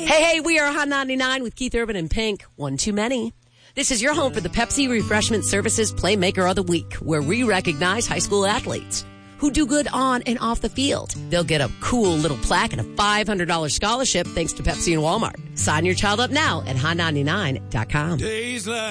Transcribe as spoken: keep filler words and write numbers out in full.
Hey, hey, we are Hot ninety-nine with Keith Urban and Pink. One too many. This is your home for the Pepsi Refreshment Services Playmaker of the Week, where we recognize high school athletes who do good on and off the field. They'll get a cool little plaque and a five hundred dollars scholarship thanks to Pepsi and Walmart. Sign your child up now at hot ninety-nine dot com. Days like